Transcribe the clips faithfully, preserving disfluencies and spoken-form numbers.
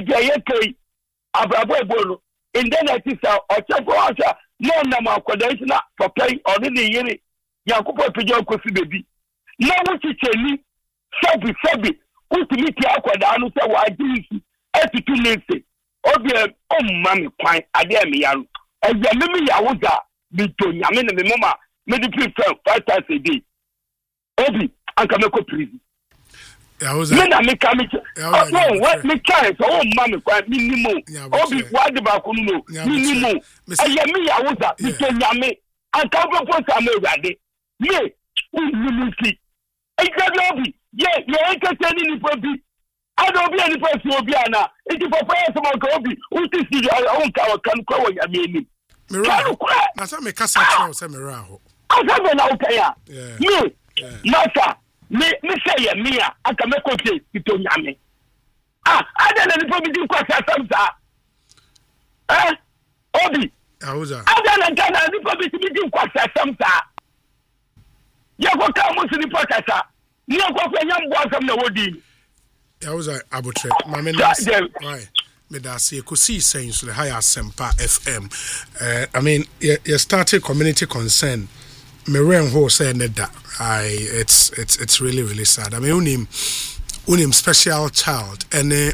dia yake abrabo ebolo internet is o chefo asha no na makoda is na papai oni ne yiri yakupo pijo kofi bebi na wuchi cheni sabi sabi utimi ti akoda anu se wa ajisi etitu nese obi o mma me kwan ade me yaro eya me me yawoza bi to nyame ne me mama me di prefer five times a day obi anka me ko prison yawoza me na me ka me oh what me try so o mma me kwan minimum obi wadi ba ko no minimum eya me yawoza bi to nyame anka go post am ewade me unlimited eja obi ye ye entertain ni probi ado bi ani person obi ana iti papa yesema ka obi uti si awon ka kan kwa wa yameni mira na sa me kasa tro se mira ho asa be na ukaya me masa me me say ya me aka me ko te ito nyame ah ada na ni probi din kwa sa samsa eh obi awuza ada na kana ni probi din kwa sa samsa ya ko ka mo si ni pakasa ni ko fa nyam bo asam na wodi I was a abutre. My man, why? Me da say ko see saying so the higher Sempa F M. Uh, I mean, you, you started community concern. Me ren ho say neda. I it's it's it's really really sad. I mean, unim unim special child and uh,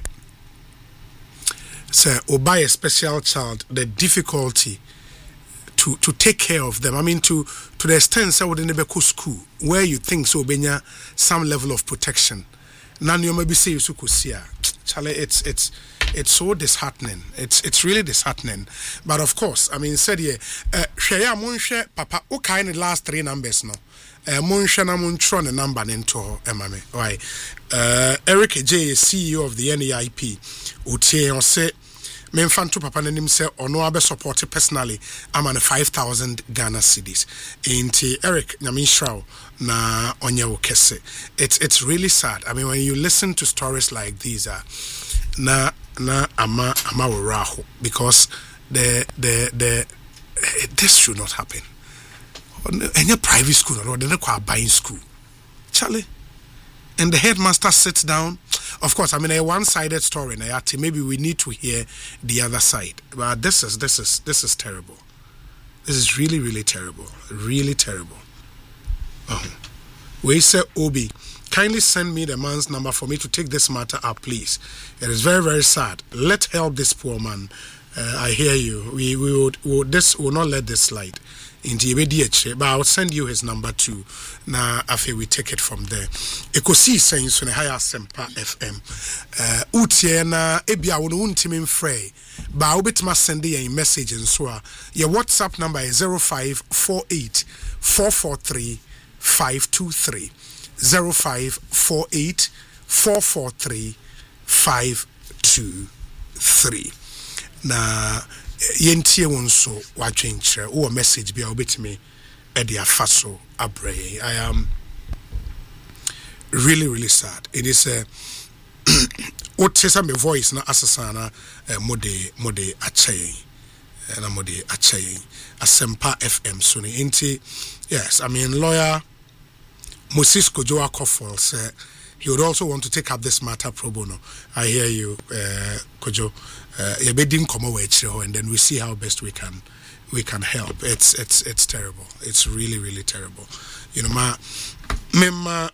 say obey a special child the difficulty to to take care of them. I mean, to to the extent say within the school where you think so benya some level of protection. None you maybe say you sukusia. Charlie, it's it's it's so disheartening. It's it's really disheartening. But of course, I mean, said yeah, share munshe papa. Okay, in the last three numbers no. Uh, munshe na muntron the number into emame. Why? Uh, Eric J, C E O of the N E I P, utie on say. Me mfanto papa nanim say ono abe support personally am an five thousand Ghana cedis. Inti Eric Nyamishrao na onye kese. It's it's really sad. I mean when you listen to stories like these uh, na na ama ama waraho because the the the uh, this should not happen. Any private school or the kwa buying school. Charlie. And the headmaster sits down. Of course, I mean a one-sided story. Maybe we need to hear the other side. But this is this is this is terrible. This is really really terrible. Really terrible. Oh. We say Obi, kindly send me the man's number for me to take this matter up, please. It is very very sad. Let's help this poor man. Uh, I hear you. We we would, we would this will not let this slide. But I'll send you his number too. Now, after we take it from there. Ekosi saying so higher Sempa F M. Uh, Utie na ebia wono untimi mfrey. Ba obetima send a message and so your WhatsApp number is zero five four eight four four three five two three. zero five four eight four four three five two three. Na yentie won so watwenkyere o message bia obetime e dia faso abrey. I am really really sad. It is a what says my voice na asasana mode mode achaye na mode achaye Asempa F M so ni enti yes I mean lawyer Moses Kojo Akofo say he would also want to take up this matter pro bono. I hear you uh, Kojo. Uh, and then we see how best we can we can help. It's it's it's terrible. It's really really terrible. You know, ma mema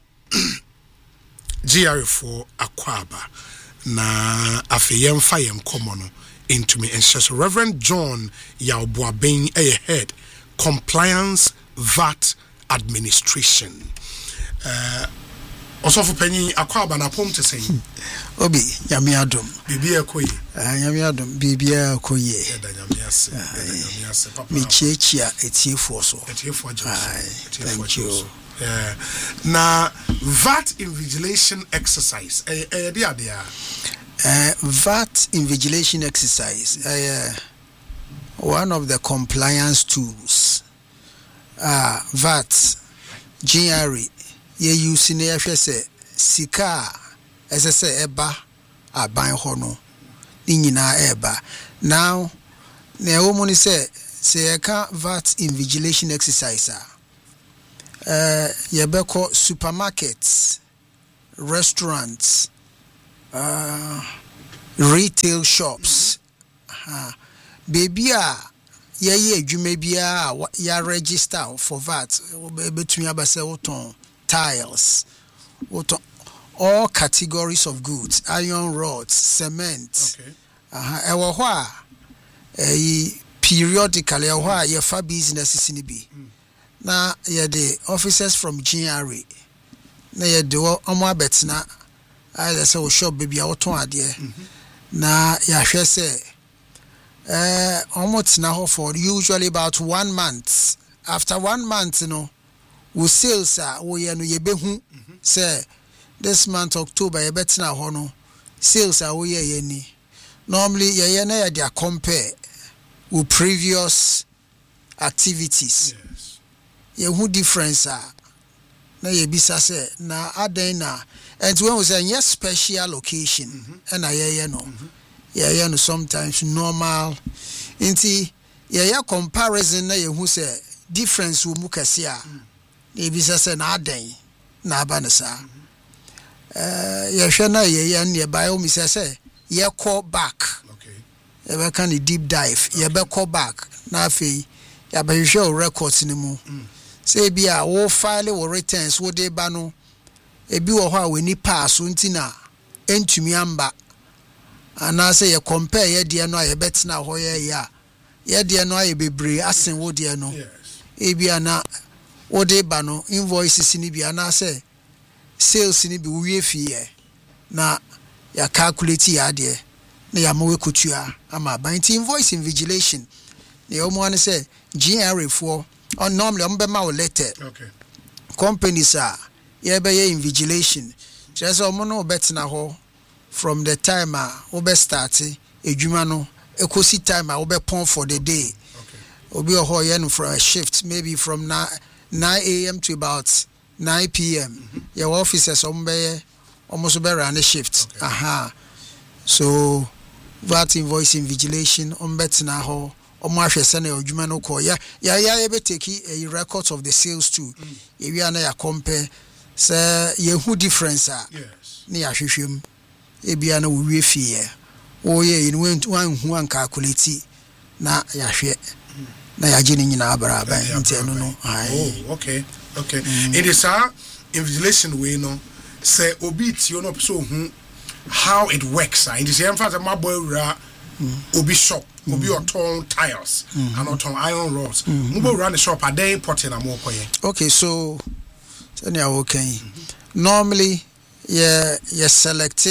G R for Akwaba na afeyem fayem komono into me and so Reverend John Yaobuaben a head compliance V A T administration. Uh, Also for penny Akwaba na pom to say Obi nyame adom bibia koyi ah nyame adom bibia koyi e da nyame ase e da nyame ase papa me chiechia etiefo so etiefo jo thank you yeah na V A T invigilation exercise eh eh dia dia eh V A T invigilation exercise eh one of the compliance tools ah V A T G R E ye use ne yahwe se sika esese eba aban ho no ni nyina eba now na ewo mu ni se se ka V A T invigilation exercise uh ye beko supermarkets, restaurants, uh retail shops. Uh, baby, ah, yeah, yeah, you may be a ya register for that. Between abase oton tiles, oton all categories of goods, iron rods, cement. Okay. Uh, ewa hwa eh periodically hwa ye fa businesses ni bi. Na ye the officers from G R A. Na ye de omo abetna I say we shop baby a oton ade. Na ya hwe say eh almost now for usually about one month. After one month, you know, we sales are we no ye behu say this month October ye betina ho no sales are we ye ni. Normally ye ye na ye dey compare with previous activities. Yes. Ye who difference are na ye bisa say na aden na and when we say yes special occasion and I ye no. Yeah, yeah, no, sometimes normal. Inti, yeah, yeah, comparison na you say difference will mukasia. Maybe say na den na banasa. Uh, yeah, shana yeah, yeah, nearby me say yeah, call back. Okay. Yeah, can a deep dive. Yeah, be call back. Na fe, yeah, but you show records ni mu. Say be a wo file wo returns wo de ba no. E bi wo ho a we ni pass unti na entumi amba. And I say you compare ye dear no ye betina ho ye ya ye dear no ye bebre asen wo dear no e bia na wo de ba no invoices ni bia na say sales ni bi wie fie na ya calculate ya de na ya mo kutua ama ban ti invoice invigilation na yo mo an say G R A for on normally on be ma letter okay companies are ye be ye invigilation just o mo no betina ho from the time a obe start edwuma no ekosi time a obe pon for the day. Okay. Obi o ho ye no for a shift maybe from nine a m to about nine p m Mm-hmm. Your officers ombe almost be run a shift. Okay. Aha. So that invoice invigilation ombetina ho omo ahwe se na edwuma no ko ya ya ya be take a records of the sales too. Ye wi na ya compare say ye who difference a. Yes. Ni ahwehwem ebia na wo wie fie wo ye ni wan hu an calculate na ya hwe na ya gye ni nyina abraba nti eno no ai oh okay okay mm. It is a invigilation way no say obi ti no so hu how it works it is em fact my boy ra obi shop obi oton tiles and oton iron rods mo bo run the shop a dey importing am okoye okay so so na okay normally yeah yeah select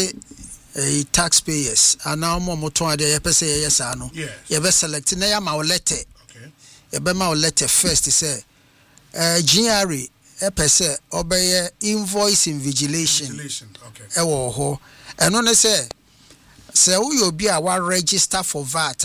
a taxpayers and now more motor there pese yes ano you be select na ya ma letter okay you be ma letter first say uh G R A e pese obey invoice invigilation invigilation okay e wo ho eno ne say say we obi a wa register for V A T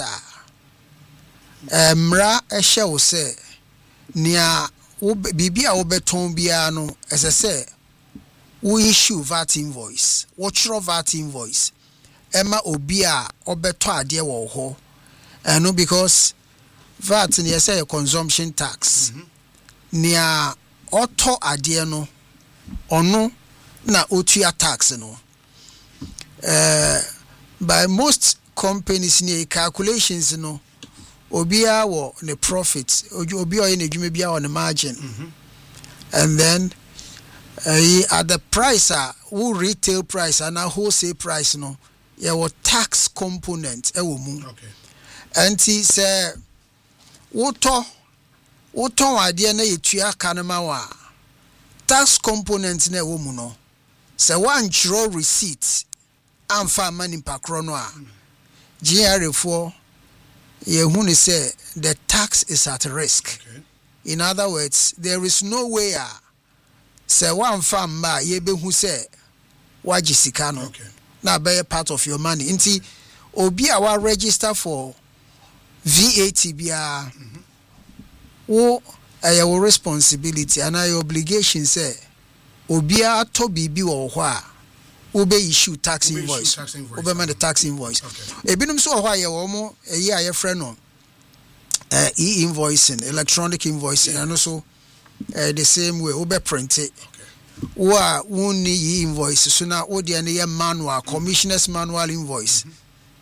a emra e hye wo say nia bibi a wo beton bia no ese say we issue V A T invoice. What your V A T invoice? Emma Obia obeto ade wo ho. And no because V A T ni say consumption tax. Nia auto ade no ono na otua tax no. Uh, by most companies ni calculations no obia wo the profit obia in edwuma bia on the margin. Mm-hmm. And then Uh, at the price, uh, who retail price and a wholesale price, no, yeah, what tax component, eh, okay. And he say, "Woto, woto idea na yetua kanema wa tax component na womu no. Say one draw receipt, amfa money pa krono a G R A for ye huni say the tax is at risk. Okay. In other words, there is no way a say one farm ma ye be hu say waji sika no na be part of your money nti obi a wa register for V A T bia wo your responsibility and your obligation say obi a to bibi wo ho a wo be issue tax invoice wo be man the tax invoice ebinum so ho a ye wo mo eyi a ye frɛ no uh, e-invoicing electronic invoicing and also Uh, the same way, we print it. Wa wuni invoice so na odi ane ye manual commissioner's manual invoice.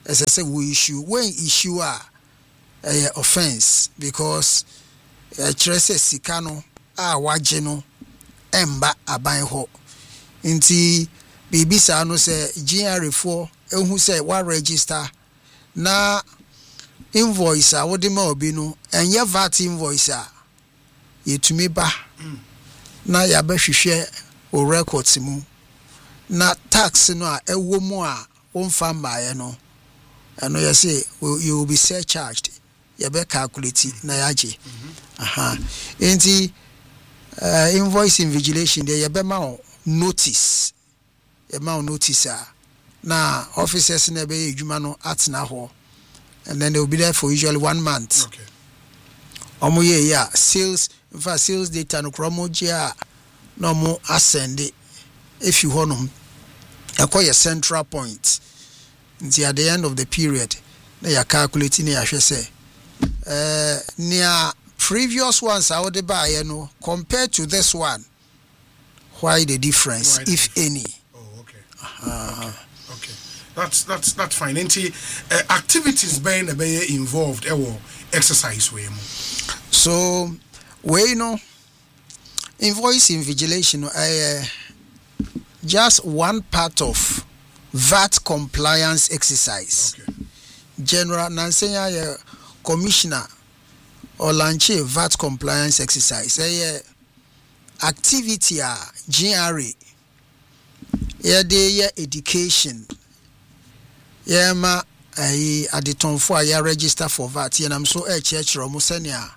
as I say we issue when issue a uh, offense because uh, kyerɛ sika no a wagye no emba aban ho nti bibi saa no sɛ G R foɔ ehu sɛ wa register na invoice a wode ma obi no enye V A T invoice a yetumi ba mm. na yabɛhwehwɛ o records mu na tax no a ɛwɔ mu a wonfa mbaeɛ no ɛno yɛ sɛ you will be surcharged yɛbɛ calculate na yagye aha enti uh, invoice invigilation de yɛbɛma o notice yɛma o notice a na officers na ɛbɛyɛ adwuma no atena hɔ and then they will be there for usually one month okay omo ye ya sales in fact sales data no kromo gye a no mo ascend if you honum yakoye central point until at the end of the period na ya calculating ya hwe say eh near previous ones I would buy you know compared to this one why the difference why the if difference? Any oh okay uh, okay okay that's that's that's fine enti uh, activities being be involved ewo exercise we mo so we know invoice invigilation uh, just one part of V A T compliance exercise okay general nansenya uh, commissioner or launch a V A T compliance exercise uh, activity a G R A yeah dey education yeah ma ai adetonfo a ya register for V A T and I'm so e chechero mo senia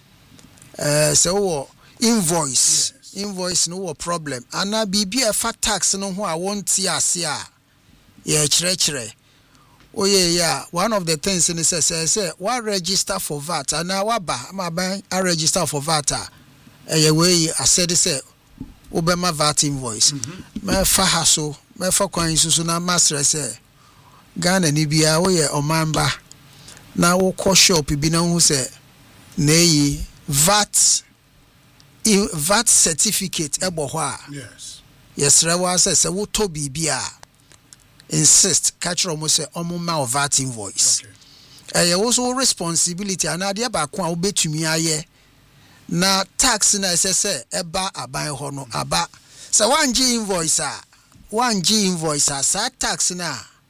eh se wo invoice yes. Invoice no wo problem ana bibia fa tax no ho a wonti ase a ye chirechire oye ya one of the things in say say say wa register for V A T ana wa ba ma ban a register for V A T a ye we I said say obema V A T invoice me fa haso me fa kwan susu na master say Ghana ni bia wo ye omamba na wo ko shop bi na hu say na yi V A T V A T certificate ebo ho a yes yes rewa say say wo to bibia insist catch romo say omo ma V A T invoice okay eh also responsibility and ade ba ko a wo betumi aye na tax na say eba aban ho no aba say one G invoice a one G invoice a sa tax na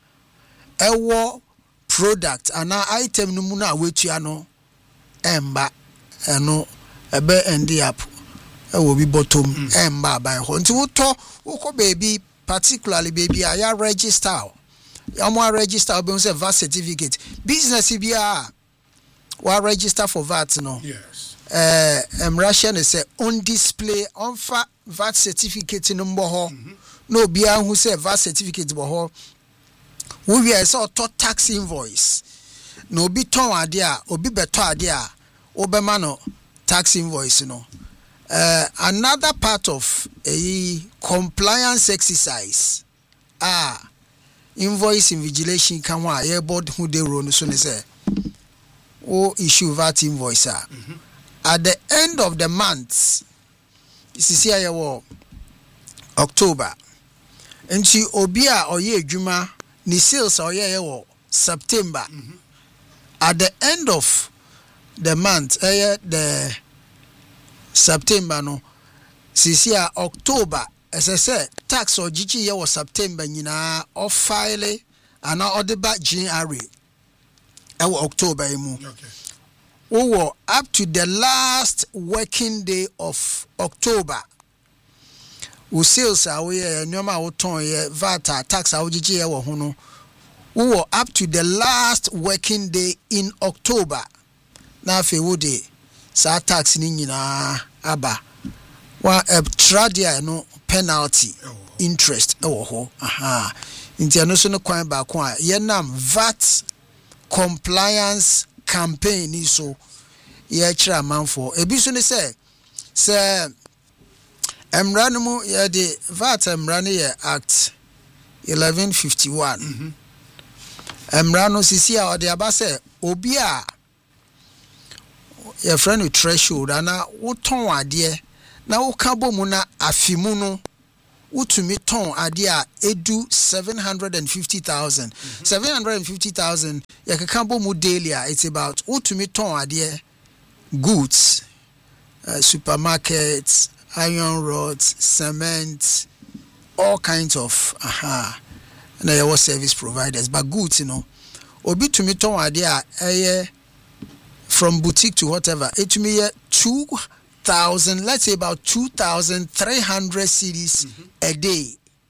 ewo product ana item no mu na wetua no emba eno ebe end up ewo bi bottom emba ban ho nti wo to wo ko baby particularly baby aya register ya mo register be say V A T certificate business bia wa register for V A T no yes eh em Russian say on display on fa V A T certificate no mbo ho no bia hu say V A T certificate bo ho wo wi say auto tax invoice no obi ton ade a obi beto ade a obema no tax invoice no uh, another part of a compliance exercise ah invoice invigilation kan wa ye board who dey run so ne say o issue V A T invoice ah mm-hmm. At the end of the month this is here wo October nti obi a oye adwuma ni sales oye wo September mm-hmm. At the end of the month eh the September no sisi a October as I say tax or G G ye was September nyina o file and na odeba G R A e wo October mu okay wo up to the last working day of October wo sales a we nyoma wo ton ye V A T tax a wo G G ye wo ho no wo up to the last working day in October na fe wo de sa tax ni nyina aba wa uh, tradia no penalty oh. Interest e wo ho aha nti ano so no kwan ba ko a ye nam V A T compliance campaign ni so ye kira manfo ebi so ne say say emra no mu ye de V A T emra ne ye act eleven fifty-one mhm emra no sisi a ode aba say obi a your friend with threshold ana wo ton ade na wo ka bomu na afimu no utumi ton adia edu seven hundred fifty thousand. Mm-hmm. seven hundred fifty thousand yakakabo mu daily it's about utumi ton adia goods, uh, supermarkets, iron rods, cement, all kinds of aha. And there was service providers, but goods, you know. Obi to me ton idea eh from boutique to whatever. It to me two thousand, let's say about two thousand three hundred cedis mm-hmm. a day.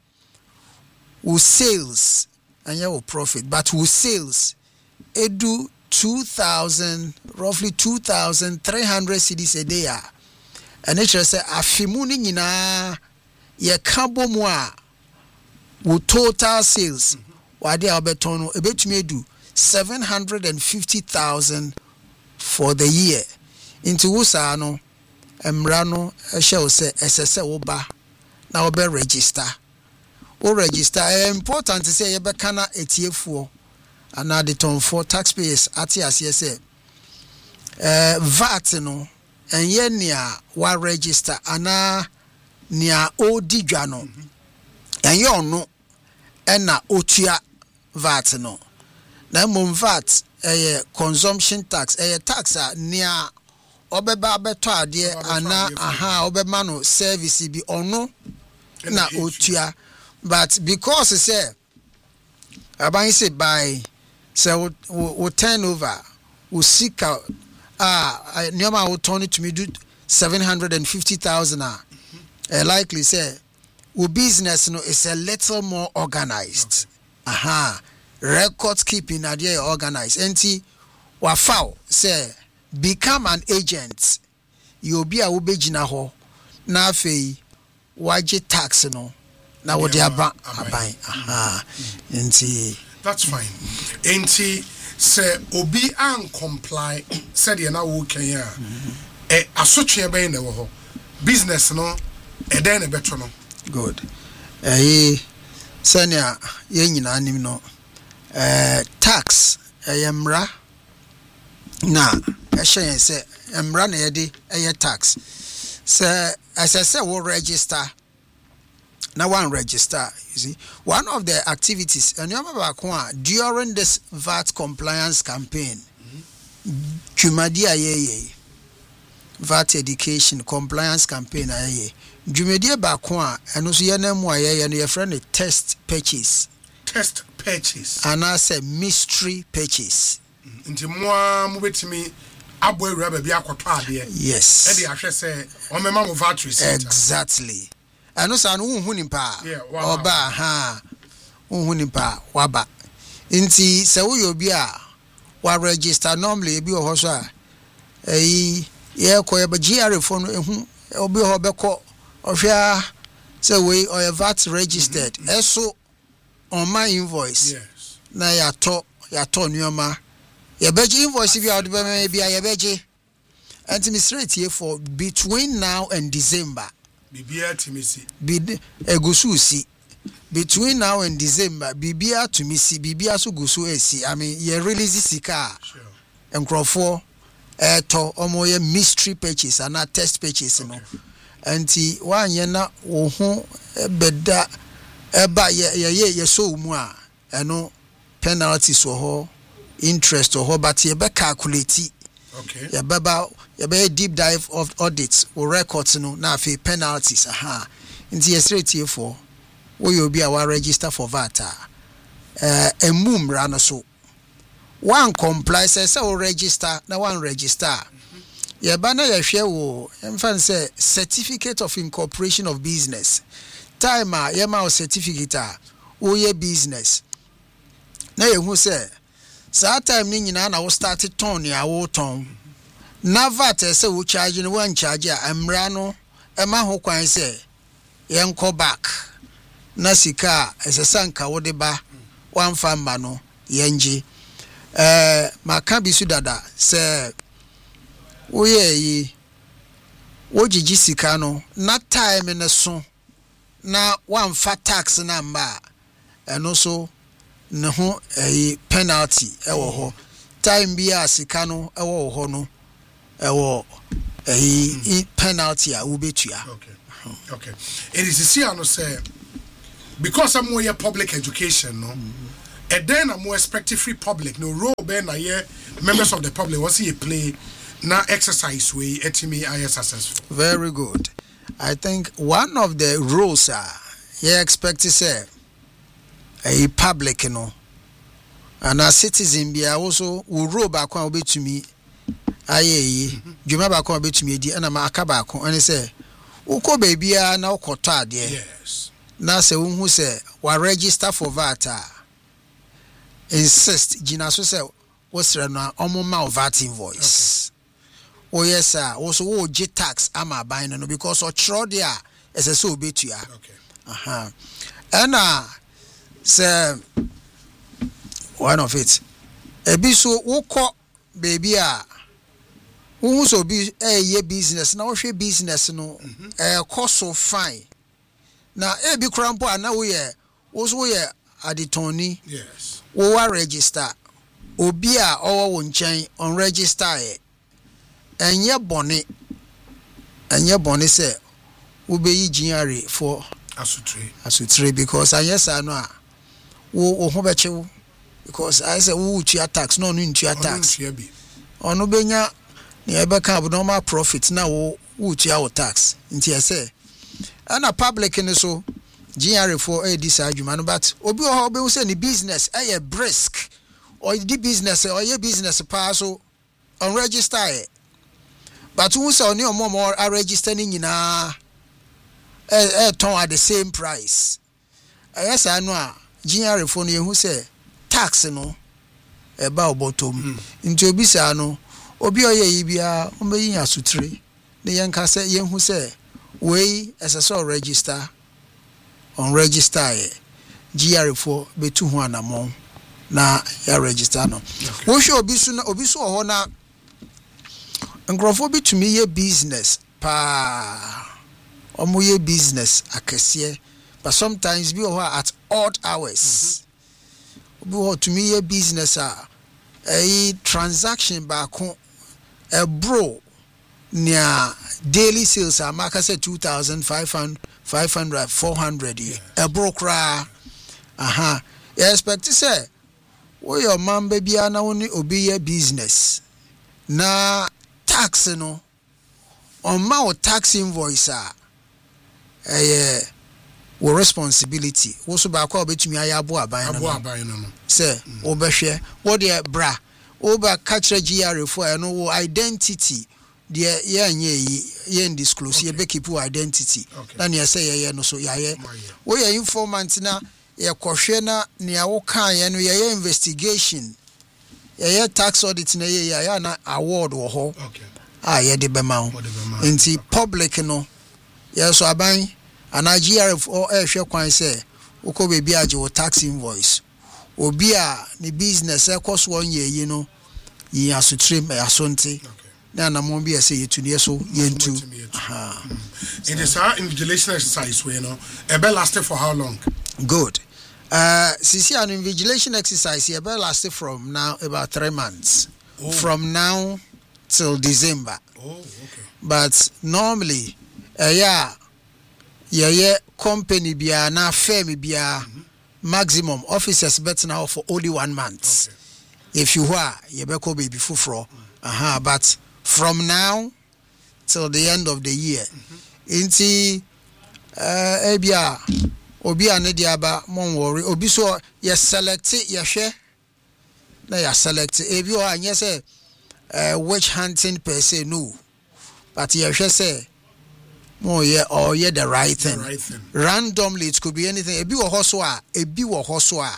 With sales and your profit, but with sales, it do two thousand, roughly two thousand three hundred cedis a day. And it just say afimuni nina ye kabo mwa with total sales. Why they are betono a bit me do seven hundred fifty thousand for the year. Into Usano, Emrano, a shall say, S S A Oba, now be register. O register, important to say, Ebekana eight year four, and now the ton for taxpayers at yes, yes, eh, V A T no, and yen near wa register, and now near O Dijano, and you know, and na Otia V A T no. Na mum V A T a consumption tax a tax near obeba beto ade ana aha obema no service bi ono na otua, but because it say aban say by say we turnover we seek out ah nyoma we turn it to me do seven hundred fifty thousand ah likely say we business no is a little more organized. Okay. Aha. Record keeping idea organized. Enti wafao say become an agent. You be a ubejina ho na afei waje tax no na wode aba aban. Aha. Enti that's fine. Enti say obi an comply said ye na wo kan ya eh asotwe ben na wo ho business no e den na beto no. Good. Eh sanya ye nyina anim no Uh, tax ayamra na ehyen say emra na yede eye tax say as I say we register na one register. You see, one of the activities and you remember during this V A T compliance campaign jumadi ayeye V A T education compliance campaign ayeye jumadi ba ko a eno so ye na mu ayeye no ye friend the test purchase test purchase and I say mystery purchase. Nti mo mo betimi abo ewura ba bi akoto ade. Yes. E dey ahwe say o mema mo V A T receipt. Exactly. And no say no hu nimpa. Oba ha. Hu nimpa waba. Nti say wo yo bi a wa register normally bi o ho so a eh ye ko ye ba G R phone ehu obi ho be ko ohwa say we or V A T registered. Mm-hmm. Eso on my invoice. Yes. Na ya to ya to nyoma. Ya beji invoice bi out be maybe ya beji. Anti straight here for between now and December. Bibia timisi. Bi egusu si. Between now and December, bibia to me see bibia so gusu esi. I mean, ye release sika. Sure. Enkrofo eto omo ye mystery purchase and a test purchase no. Anti wan ye na wo ho beda eba ye ye ye so mu a eno penalties wo ho interest wo ho but ye be calculate. Okay. Ye beba ye be deep dive of audits or records no na fe penalties aha. Nti ye straight here for wo you be our register for V A T eh emum ra no so one comply say say register na one register. Mm-hmm. Ye ba na ye hwe wo emfa say certificate of incorporation of business time a ye ma certificate a wo ye business na ye hu say sa time ni nyina na wo start ton ya wo ton na V A T say wo charge no one charge a emra no e ma ho kwan say ye nko back na sika esesanka wo de ba wan famba no yenji eh maka bisu dada say wo ye yi wo jiji sika no na time ne so na wan fa tax na mba eno so ne ho eh penalty e wo ho time bi a sika no e wo ho no e wo a penalty a ubetua. Okay. Okay. It is see no say because I'm more public education, no. Mm-hmm. And then I'm more expecting free public. No role ben a year members of the public was he play now exercise way etimi I successful. Very good. I think one of the rules are you expect to say a public, you know, and a citizen be also will roll back on bit to me. Aye, you remember come bit to me, and I'm a cabacon, and he say, Uko baby, I now cotard, yes. Now say, who say, what register for V A T? Insist, Gina, so say, what's the now, almost V A T invoice. Oh, yes, sir, also, oh, J tax, I'm a buying, no, because or Trodia is a so bit to ya. Okay. Uh huh. And uh, say, one of it, a bit so, who baby, ah. Who so be a ye business now she business no eh cost so fine na e bi krampo ana wo ye wo so ye aditoni yes wo wa register obi a owo wo nchen on register e enye bone enye bone se wo be yi jinare for asutre asutre because anyesa no a wo wo ho beche wo because I say wo tua tax no no ntua tax ono benya ni ebeka abnormal profit na wo wutia wo tax nti ese ana public ni so G R for a this adwuma no but obi o be say ni business eh brisk or the business or your business pa so on register eh but who say oni omo mo a register ni nyina eh eh ton at the same price eh say anu a G R for no who say tax no e ba obotom nti obi say anu obi oye yibia ombeyi asutire ne yenka se yenhu se we ss register on register e G R four betu ho anamon na ya register no wo hwe obi su na obi su ho na nkrofo bi tumi ye business pa omo ye business akese but sometimes bi ho at odd hours obi ho tumi ye business a a transaction ba ko a bro near daily sales are market say two thousand five hundred, five hundred, four hundred yes. A bro cry aha you expect to say wo your man baby ana woni obi ye business na tax no on ma tax invoice a eh wo responsibility wo so ba kwa obetumi ayabo aban no abo aban no say wo behwe wo de bra over catch G R for no wo identity the yeah ye ye disclose ye be keep identity na ne say ye no so ye wo ye informant na ye kohwe na ne wo kan ye no ye investigation ye ye tax audit na ye ya na award wo ho ah ye de be ma ho nti public no ye so aban ana G R or e hwe kwan say wo ko be bi age wo tax invoice obi a ni business e cost one year you know yi asutre me asonte na na mo bi e say yetu so yentu aha it is our invigilation exercise we you know e be last for how long good uh sisi an invigilation exercise e be last from now about three months oh. From now till December oh okay but normally uh, yeah yeah yeah company bia na firm bia mm-hmm. Maximum officers better now for only one month. Okay. If you are, you better baby fufro. Aha, but from now till the end of the year, inti uh ebia obi anediaba mon worry obi so you select you share na you select if you are say uh witch hunting per se no, but you share say oh yeah, or yeah, the right thing. The right thing. Randomly, it could be anything. A bi wo hoswa, a bi wo hoswa,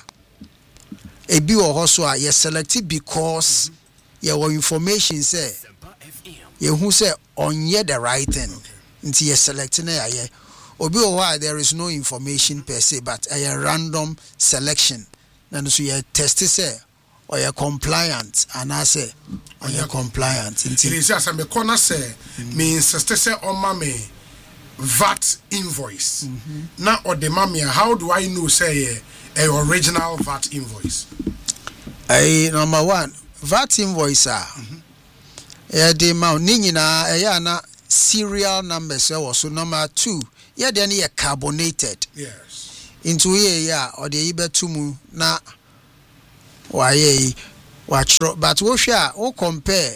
a bi wo hoswa. You select it because your information say you who say on yeah the right thing. Until you select na yeah. Obi wo there is no information per se, but a random selection. And so you test say or you compliant, and I say or you compliant. It is just a corner say means sister say on mommy. V A T invoice. Mm-hmm. Now, or the mamia, how do I know say a, a original V A T invoice? I number one V A T invoice. Ah, mm-hmm. Yeah, the amount Nina, Ayana serial numbers. Also, number two, yeah, then yeah, carbonated. Yes. Into here, yeah, or the Ibe Tumu na why watch, but we share or compare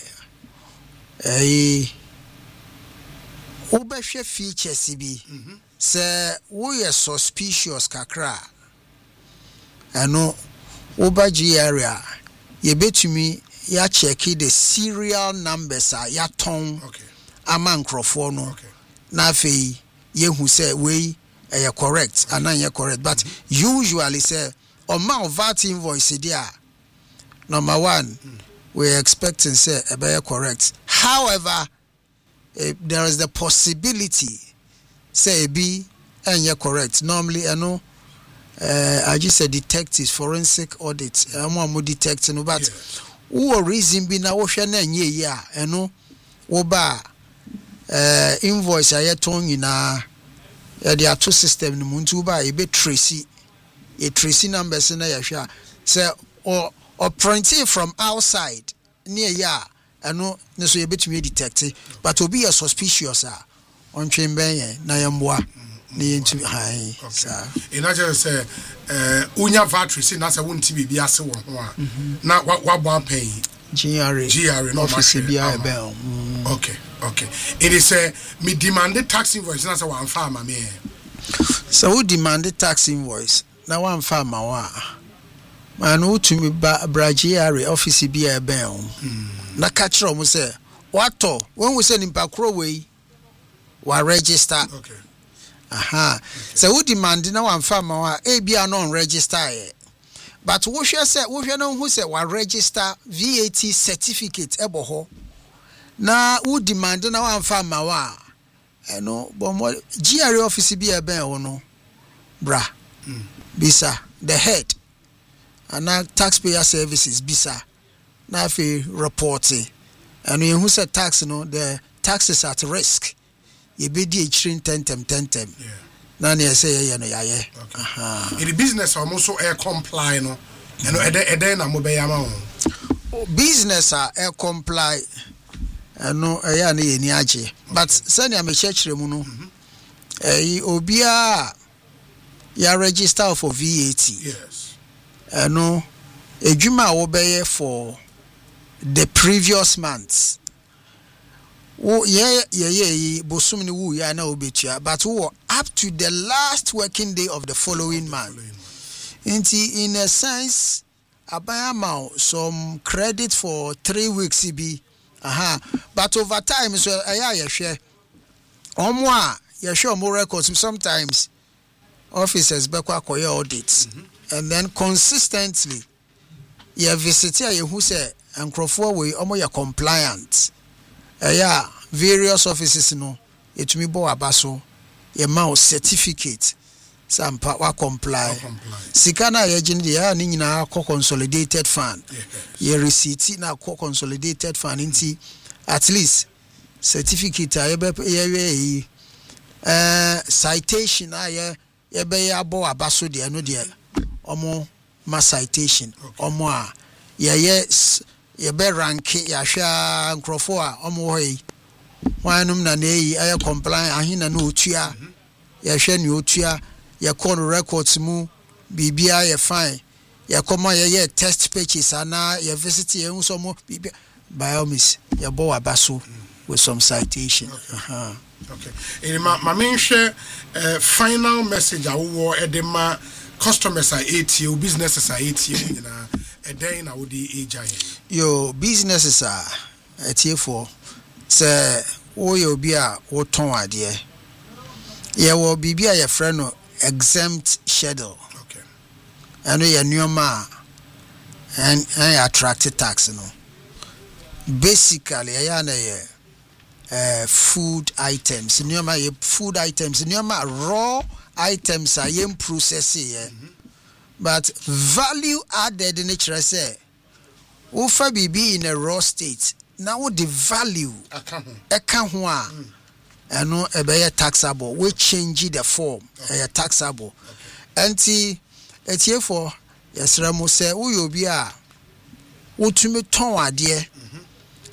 a Ubeshe feature C B. Say we are suspicious kakra. I know Ubaji area, ye bet to me. Ya check the serial numbers are ya ton Okay. among Crawforno. Okay. Na fe ye who say we are correct and then you correct. But usually say amount of that invoice there. Number one, mm. we're expecting say a be correct. However, eh, there is the possibility say be and you correct. Normally, I know uh, I just said detectives, forensic audit. I'm more detecting, but. Yes. Wo reason bi na wo hwe na nye yi a eno wo ba eh invoice aye ton nyina e de ato system no muntu ba e be trace e trace numbers na ya hwe a say or or printing from outside near ya eno ne so ye betumi detect but obi is suspicious a on twen ben na ya mboa na yentu hai sa ina je say eh unya factory na say wonti bibi ase wo ho a na wa bo apan G R A G R A no office bi a be okay okay it is a me demand tax invoice na say wan fa ma me so who demand tax invoice na wan fa ma wa man who to me bra G R A office bi a be na ka kire mo say wato when we say nimpa kro we wa register okay. Aha. So who demand na one farmer wa e bia no register e. But wo hwe say wo hwe no hu say wa register V A T certificate ebo ho. Na who demand na one farmer wa e no bo G R A office bi e ben wo no bra. Mm. Bisa the head and taxpayer services bisa na fe reporting. And you who say tax no the taxes at risk. You be the extreme tentem tentem. Yeah. Na na say yeah no yeah yeah. Aha. In the business almost so air comply no. You know ede ede na mo be yama o. Business are air comply. Eh no eh ya na ye ni age. But send ya me chekire mu no. Eh obia ya register for V A T. Yes. Eh no edwuma wo be for the previous months. Oh yeah yeah yeah bosum ni wu ya na obetua but wo up to the last working day of the following month inti in a sense abaya some credit for three weeks be aha but over time so aya ye hwe omo a ye hwe omo records sometimes officers be kwa koye audits mm-hmm. and then consistently ye visit ya who say enkrofo we omo ye compliant. Uh, yeah, various offices no it me bo abaso ye ma certificate sampa wa comply sikana ye gindi ya ni nyina ko consolidated fund ye receipt na ko consolidated fund nti at least certificate ye be ye eh citation aye ye be ya bo abaso de no de omo ma citation omo a ye ye ye be rank ya hwa nkrofo a omo hoyi wanum na neyi aye compliant ahina na otua ye hwe ne otua ye call records mu bibia ye fine ye koma ye ye test pages ana ye visit ye nso mo bibia biomis ye bo abaso with some citation. Okay. Uh-huh. Okay. In my my main share uh, final message I will edema customers are eighty or businesses are eighty you know a day na wodi age yo businesses are eighty for say wo yo bia wo ton ade ye wo bibia ye friend no exempt schedule. Okay. And ye nyoma and and attract tax no basically ya na ye uh, food items nyoma ye food items nyoma raw items are ye process ye mm-hmm. but value added in nature say wo fa bibi in a raw state now the value eka ho a eno ebe taxable we change the form okay. taxable enti etie for yesra mo say wo yo bi a wo tumi ton ade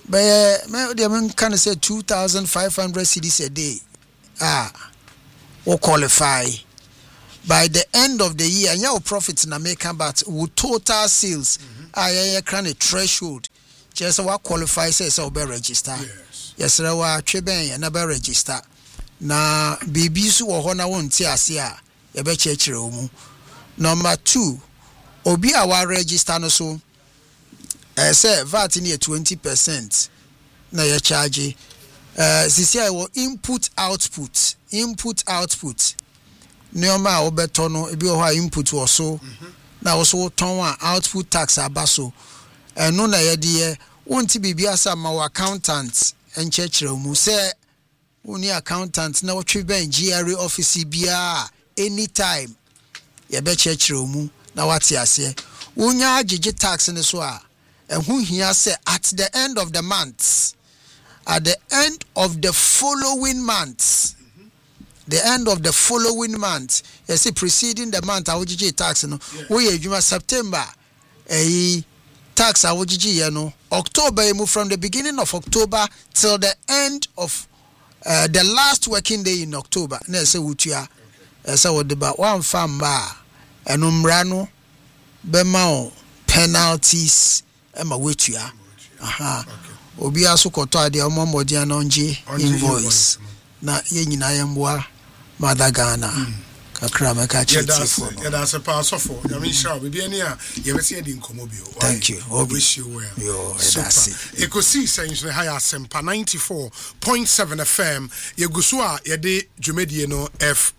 But me the man can say two thousand five hundred cedis a day. Ah, or qualify. By the end of the year, and your profits na make but with total sales, I mm-hmm. can a threshold. Just what qualifies says so be register. Yes. Yes, there were treben and never register. Na baby so or na won ti ase a ye be chekire omu. Number two, obi a wa register no so eh say V A T near twenty percent na ye charge. Eh sisi I will input output, input output. Neoma a obeto no ebi o ha input wo so na wo so ton a output tax abaso eno na ye de wonti bibia sa ma wo accountant enchechire mu se woni accountant na wo twe ben G R A office bia anytime ye be chechire mu na wate ase wonya agege tax ne so a ehun hia se at the end of the month at the end of the following month the end of the following month, you see, preceding the month, I would G tax, no, we are September, a tax, I would G, you know, October, you move from the beginning of October till the end of uh, the last working day in October. Ne say what you are, so what about one farm bar, and umbrano, bemao, penalties, and my wit you are. Aha, Obia so koto de omo dia nonje invoice. Na ye nyina yemboa Madagana. Kakra meka chiti yeah, that's a pass of for. I mean, sure, we be any here. You ever see it in Comobio? Thank you. I wish you well. Yo, that's it. You could see saying higher Sempa ninety-four point seven F M. You go so a yede Jumedieno F.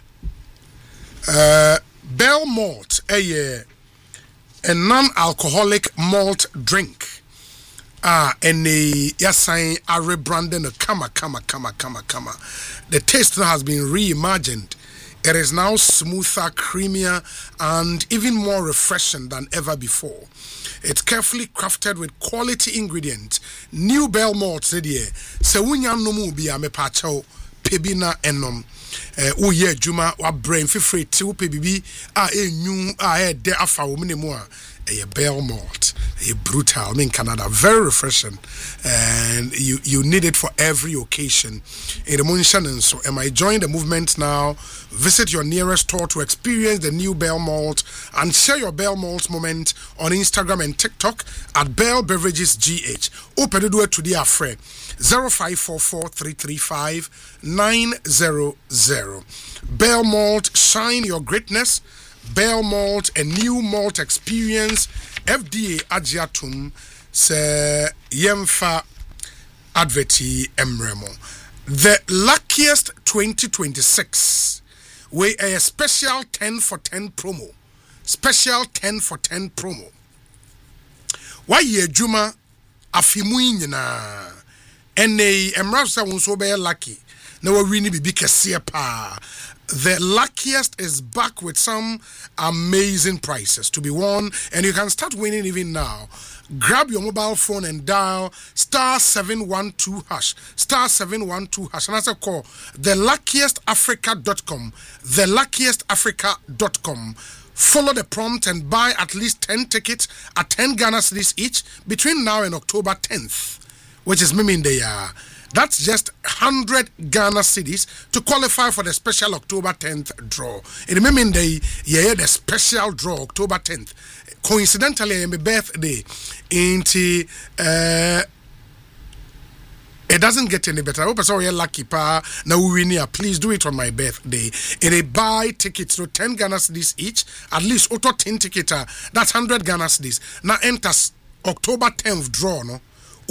Uh, Bell Malt, a a non-alcoholic malt drink. Ah, and the yasain are rebranding a kama kama kama kama kama. The taste has been reimagined. It is now smoother, creamier, and even more refreshing than ever before. It's carefully crafted with quality ingredients. New Bell Malt said here, Sewunya nomu biya me pacho pebina enom. Oh yeah, Juma wa brain fi free ti pebibi a e new a e de afa wo mne mo a a Bell Malt, a brutal, I mean Canada, very refreshing, and you you need it for every occasion. In the Munshan, so am I join the movement now? Visit your nearest store to experience the new Bell Malt and share your Bell Malt moment on Instagram and TikTok at Bell Beverages G H. Open the door to the afraid zero five four four three three five nine zero zero. Bell Malt, shine your greatness. Bell Malt, a new malt experience. F D A Ajiatum se Yemfa Adverti Emremo. The luckiest twenty twenty-six. We a special ten for ten promo. Special ten for ten promo. Why ye Juma afimu nyina. Ene emrasa wonso be lucky. Na we really be kese pa. The luckiest is back with some amazing prizes to be won, and you can start winning even now. Grab your mobile phone and dial star seven one two hash, star seven one two hash, and that's a call the luckiest africa dot com, the luckiest africa dot com. Follow the prompt and buy at least ten tickets at ten Ghana cedis each between now and October tenth, which is Mimi in the year. That's just one hundred Ghana cedis to qualify for the special October tenth draw. In the mean day, yeah, the special draw October tenth. Coincidentally, my birthday. Into uh, it doesn't get any better. I hope you're lucky, pa. Now we win here. Please do it on my birthday. And they buy tickets to ten Ghana cedis each. At least auto ten tickets. That's one hundred Ghana cedis. Now enters October tenth draw, no.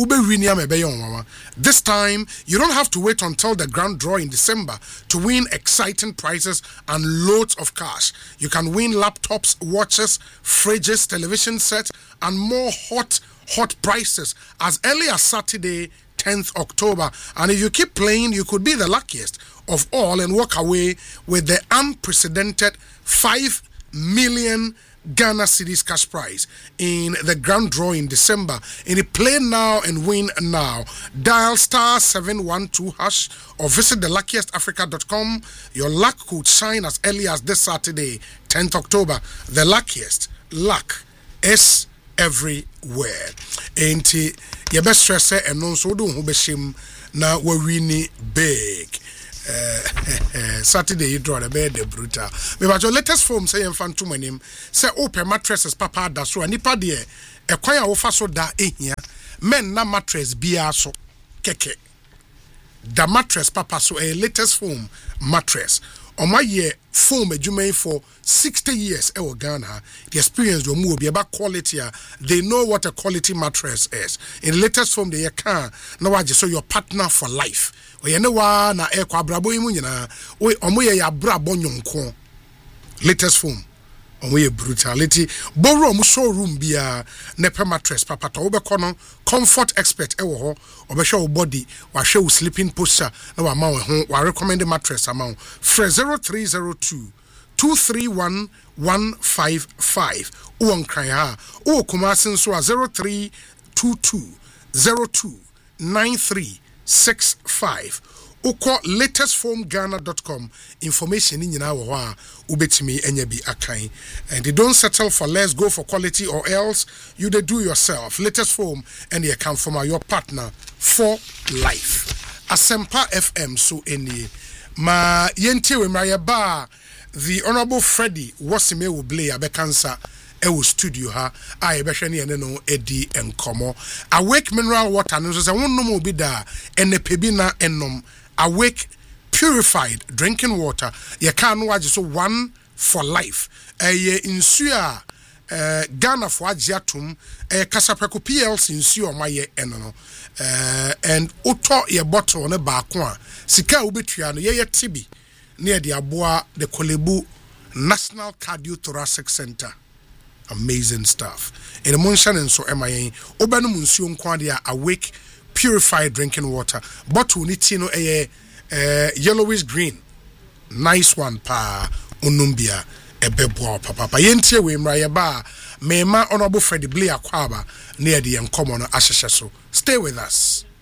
This time, you don't have to wait until the grand draw in December to win exciting prizes and loads of cash. You can win laptops, watches, fridges, television sets, and more hot, hot prizes as early as Saturday, tenth October. And if you keep playing, you could be the luckiest of all and walk away with the unprecedented five million Ghana cedis cash prize in the grand draw in December. In the play now and win now. Dial star seven one two hash or visit the luckiest africa dot com. Your luck could shine as early as this Saturday, tenth October. The luckiest luck is everywhere. And ye best stress and no so do ho be shim na we win big. Uh, Saturday you draw the bed the brutal. Me ba your latest form say enfan to manim say open mattresses papa da so anipa de e kwan a wo fa so da ehia men na mattress bia so keke the mattress papa so a latest form mattress on my year foam adwuma for sixty years e wo Ghana the experience do mu obi about quality they know what a quality mattress is in the latest form they can na waje so your partner for life we ne wa na e kwa brabo yi mu nyina we omo ye ya brabo nyonko latest form omo ye brutality borrow omo showroom bia ne pe mattress papa to we be kono comfort expert e wo ho obehwe wo body wa hwe wo sleeping posture na wa ma wo ho wa recommend mattress ama fresh zero three zero two two three one one five five uwon kran ha o Kumasi so zero three two two zero two nine three six five uko latest form ghana dot com information in nyina wo ho a ubetimi enya bi akan and they don't settle for less, go for quality or else you they do yourself. Latest form and they come from your partner for life. Asempa F M so any ma yenti we mra ba the Honorable Freddie Wasime will play abekansa ewo studio ha a yebehwe ne ene no edi enkomo awake mineral water no so se wonnom obi da ene pebi na enom awake purified drinking water ye kan no wage so one for life eh insu a eh Ghana for agiatum eh Kasapeko P L C insu o maye eno no eh and auto ye bottle ne ba ko a sika obetua no ye ye tibi near the aboa the Kolebu National Cardiothoracic Center. Amazing stuff. In the Munshan and so M I A, Obanu Munsium Quadia awake purified drinking water. Bottle nitino a yellowish green. Nice one pa unumbia ebebo papa. Yentie we mraya ba mema Honorable Freddie Blair Kwaba near the uncommon Ashesheso. Stay with us.